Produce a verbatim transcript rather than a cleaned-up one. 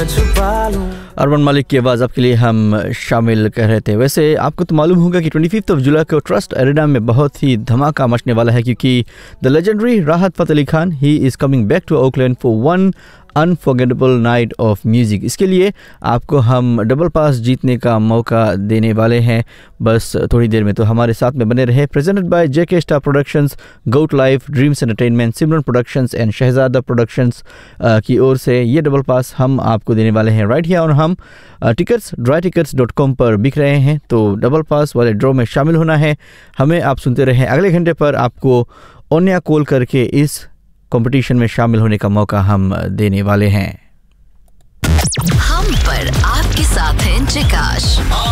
छुपा लूं। अरमान मालिक की आवाज़ आपके लिए हम शामिल कर रहे थे। वैसे आपको तो मालूम होगा कि पच्चीस ऑफ जुलाई को ट्रस्ट एरिना में बहुत ही धमाका मचने वाला है, क्योंकि द लेजेंडरी राहत Fateh Ali Khan he is coming back to Oakland for one unforgettable night of music. इसके लिए आपको हम डबल पास जीतने का मौका देने वाले हैं बस थोड़ी देर में, तो हमारे साथ में बने रहे। Presented by JK star productions, goat life, dreams entertainment, Simran productions and Shahzada productions की ओर से ये डबल पास हम आपको देने वाले हैं राइट हियर। और हम tickets dry tickets dot com पर बिक रहे हैं, तो डबल पास वाले ड्रॉ में शामिल होना है। हमें आप सुनते रहें। अगले घंटे पर आपको ओन्या कॉल करके इस कंपटीशन में शामिल होने का मौका हम देने वाले हैं। हम पर आपके साथ हैं जिकाश।